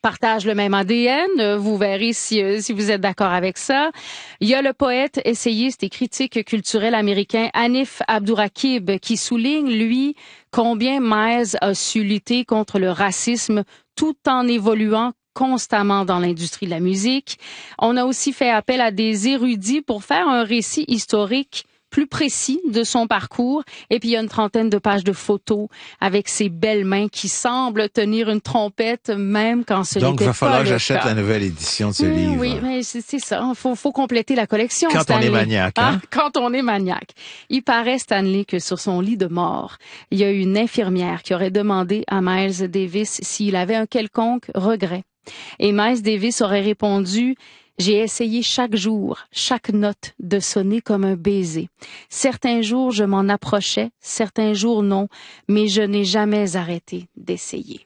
partagent le même ADN. Vous verrez si vous êtes d'accord avec ça. Il y a le poète, essayiste et critique culturel américain Hanif Abdurraqib qui souligne, lui, combien Miles a su lutter contre le racisme tout en évoluant constamment dans l'industrie de la musique. On a aussi fait appel à des érudits pour faire un récit historique plus précis de son parcours. Et puis, il y a une trentaine de pages de photos avec ses belles mains qui semblent tenir une trompette, même quand ce n'était pas le cas. Donc, il va falloir que j'achète la nouvelle édition de ce livre. Oui, mais c'est ça. Faut compléter la collection, Quand Stanley. on est maniaque, hein? Quand on est maniaque. Il paraît, Stanley, que sur son lit de mort, il y a une infirmière qui aurait demandé à Miles Davis s'il avait un quelconque regret. Et Miles Davis aurait répondu: j'ai essayé chaque jour, chaque note de sonner comme un baiser. Certains jours, je m'en approchais, certains jours non, mais je n'ai jamais arrêté d'essayer.